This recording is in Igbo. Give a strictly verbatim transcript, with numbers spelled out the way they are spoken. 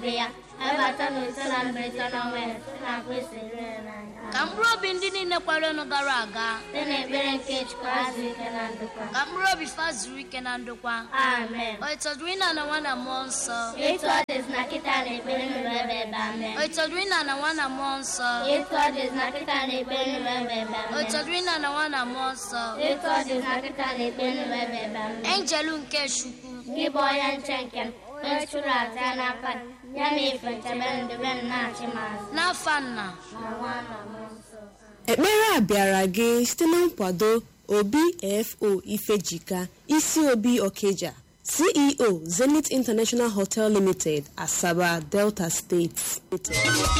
ka mkpụrụ obi ndị niile kwara ọnụ gara aga ka mkpụrụ obi fa zuru ike na ndokwa o ịtọdụrụ ịna na nwa na mmụọ nsọ o ịtọdụrụ ịna na nwa na mmụọ nsọ o ịtọdụrụ ịna na nwa na mmụọ nsọ enjelu nke Chukwu gị bụ onye nche nke m onye chụrụ aja n'aka ya na ife nchebe ndube m na-achị m azụ n'afa Nna na Nwa na Mmụọ Nsọ. Ekpere a bịara gị site na nkwado Obi F O Ifejika, isi Obi Okeja, C E O Zenith International Hotel Limited, Asaba, Delta State.